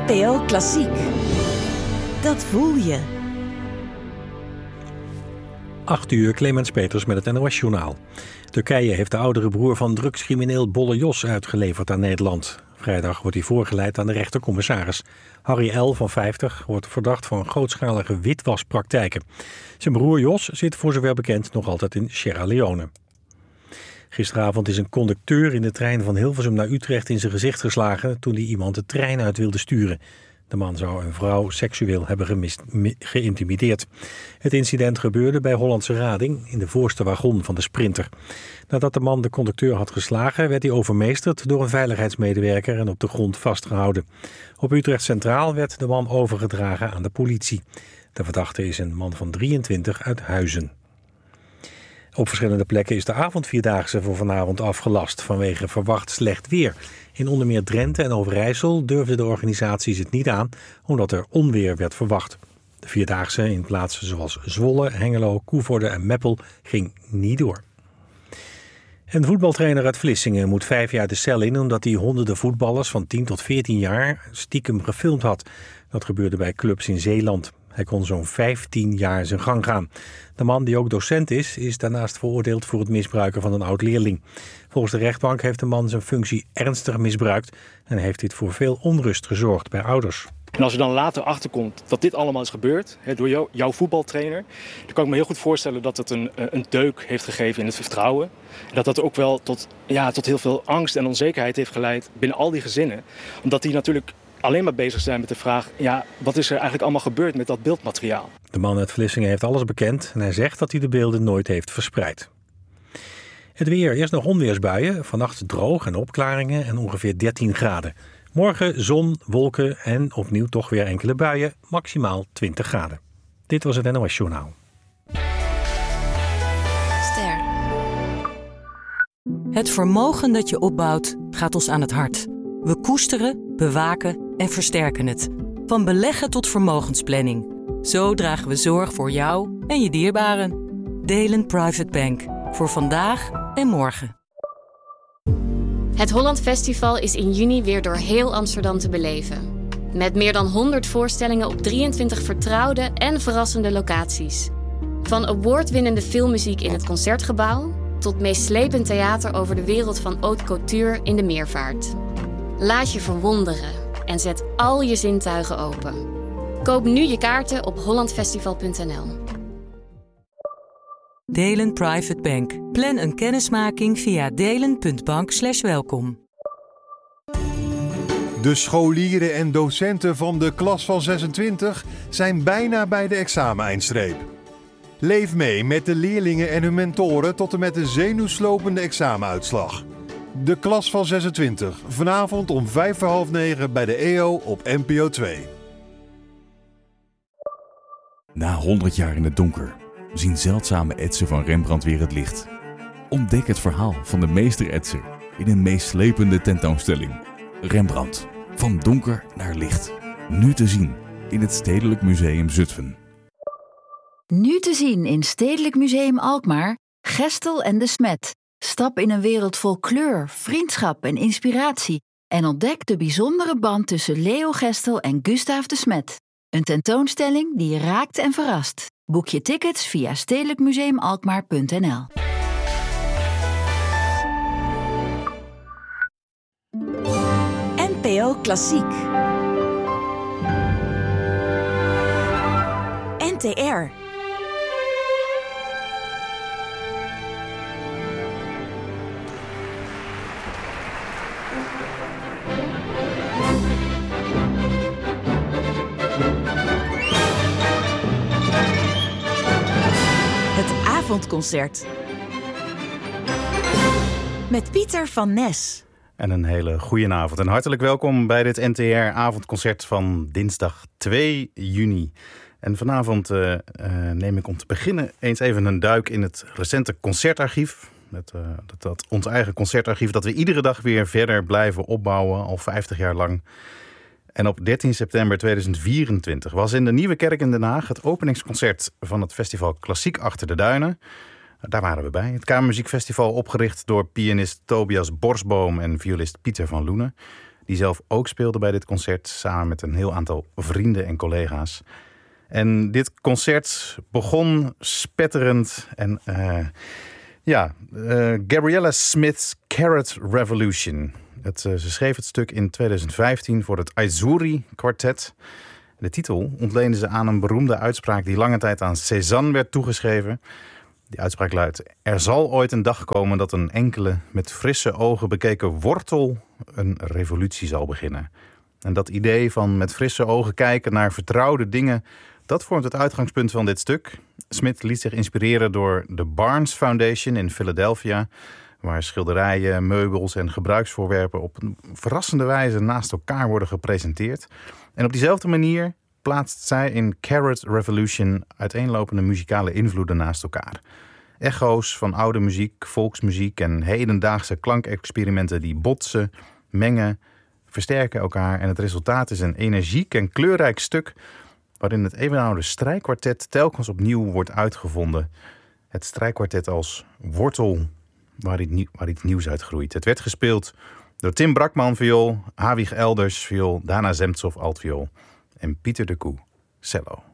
NPO Klassiek. Dat voel je. 8 uur, Clemens Peters met het NOS-journaal. Turkije heeft de oudere broer van drugscrimineel Bolle Jos uitgeleverd aan Nederland. Vrijdag wordt hij voorgeleid aan de rechtercommissaris. Harry L. van 50 wordt verdacht van grootschalige witwaspraktijken. Zijn broer Jos zit voor zover bekend nog altijd in Sierra Leone. Gisteravond is een conducteur in de trein van Hilversum naar Utrecht in zijn gezicht geslagen toen hij iemand de trein uit wilde sturen. De man zou een vrouw seksueel hebben geïntimideerd. Het incident gebeurde bij Hollandse Rading in de voorste wagon van de Sprinter. Nadat de man de conducteur had geslagen, werd hij overmeesterd door een veiligheidsmedewerker en op de grond vastgehouden. Op Utrecht Centraal werd de man overgedragen aan de politie. De verdachte is een man van 23 uit Huizen. Op verschillende plekken is de avondvierdaagse voor vanavond afgelast vanwege verwacht slecht weer. In onder meer Drenthe en Overijssel durfden de organisaties het niet aan, omdat er onweer werd verwacht. De vierdaagse in plaatsen zoals Zwolle, Hengelo, Koevoorde en Meppel ging niet door. Een voetbaltrainer uit Vlissingen moet 5 jaar de cel in omdat hij honderden voetballers van 10 tot 14 jaar stiekem gefilmd had. Dat gebeurde bij clubs in Zeeland. Hij kon zo'n 15 jaar zijn gang gaan. De man, die ook docent is daarnaast veroordeeld voor het misbruiken van een oud-leerling. Volgens de rechtbank heeft de man zijn functie ernstig misbruikt en heeft dit voor veel onrust gezorgd bij ouders. En als er dan later achterkomt dat dit allemaal is gebeurd door jouw voetbaltrainer, dan kan ik me heel goed voorstellen dat het een deuk heeft gegeven in het vertrouwen. En dat ook wel tot heel veel angst en onzekerheid heeft geleid binnen al die gezinnen. Omdat die natuurlijk alleen maar bezig zijn met de vraag, wat is er eigenlijk allemaal gebeurd met dat beeldmateriaal? De man uit Vlissingen heeft alles bekend en hij zegt dat hij de beelden nooit heeft verspreid. Het weer, eerst nog onweersbuien, vannacht droog en opklaringen en ongeveer 13 graden. Morgen zon, wolken en opnieuw toch weer enkele buien, maximaal 20 graden. Dit was het NOS Journaal. Ster. Het vermogen dat je opbouwt gaat ons aan het hart. We koesteren, bewaken en versterken het. Van beleggen tot vermogensplanning. Zo dragen we zorg voor jou en je dierbaren. Delen Private Bank. Voor vandaag en morgen. Het Holland Festival is in juni weer door heel Amsterdam te beleven. Met meer dan 100 voorstellingen op 23 vertrouwde en verrassende locaties. Van awardwinnende filmmuziek in het Concertgebouw tot meeslepend theater over de wereld van haute couture in de Meervaart. Laat je verwonderen en zet al je zintuigen open. Koop nu je kaarten op hollandfestival.nl. Delen Private Bank. Plan een kennismaking via delen.bank/welkom. De scholieren en docenten van de klas van 26 zijn bijna bij de exameneindstreep. Leef mee met de leerlingen en hun mentoren tot en met de zenuwslopende examenuitslag. De klas van 26, vanavond om 8:45 bij de EO op NPO 2. Na 100 jaar in het donker zien zeldzame etsen van Rembrandt weer het licht. Ontdek het verhaal van de meester-etser in een meeslepende tentoonstelling. Rembrandt, van donker naar licht. Nu te zien in het Stedelijk Museum Zutphen. Nu te zien in Stedelijk Museum Alkmaar, Gestel en de Smet. Stap in een wereld vol kleur, vriendschap en inspiratie en ontdek de bijzondere band tussen Leo Gestel en Gustaaf de Smet. Een tentoonstelling die je raakt en verrast. Boek je tickets via stedelijkmuseumalkmaar.nl. NPO Klassiek. NTR. Het avondconcert. Met Pieter van Nes. En een hele goede avond en hartelijk welkom bij dit NTR-avondconcert van dinsdag 2 juni. En vanavond neem ik om te beginnen eens even een duik in het recente concertarchief. Dat ons eigen concertarchief dat we iedere dag weer verder blijven opbouwen, al 50 jaar lang. En op 13 september 2024 was in de Nieuwe Kerk in Den Haag het openingsconcert van het festival Klassiek Achter de Duinen. Daar waren we bij. Het Kamermuziekfestival opgericht door pianist Tobias Borsboom en violist Pieter van Loenen. die zelf ook speelde bij dit concert samen met een heel aantal vrienden en collega's. En dit concert begon spetterend en Gabriella Smith's Carrot Revolution. Ze schreef het stuk in 2015 voor het Aizuri Quartet. De titel ontleende ze aan een beroemde uitspraak die lange tijd aan Cézanne werd toegeschreven. Die uitspraak luidt: er zal ooit een dag komen dat een enkele met frisse ogen bekeken wortel een revolutie zal beginnen. En dat idee van met frisse ogen kijken naar vertrouwde dingen, dat vormt het uitgangspunt van dit stuk. Smith liet zich inspireren door de Barnes Foundation in Philadelphia, waar schilderijen, meubels en gebruiksvoorwerpen op een verrassende wijze naast elkaar worden gepresenteerd. En op diezelfde manier plaatst zij in Carrot Revolution uiteenlopende muzikale invloeden naast elkaar. Echo's van oude muziek, volksmuziek en hedendaagse klankexperimenten die botsen, mengen, versterken elkaar. En het resultaat is een energiek en kleurrijk stuk waarin het eeuwenoude strijkkwartet telkens opnieuw wordt uitgevonden. Het strijkkwartet als wortel waar iets nieuws uit groeit. Het werd gespeeld door Tim Brakman viool, Havig Elders viool, Dana Zemtsov altviool en Pieter de Koe cello.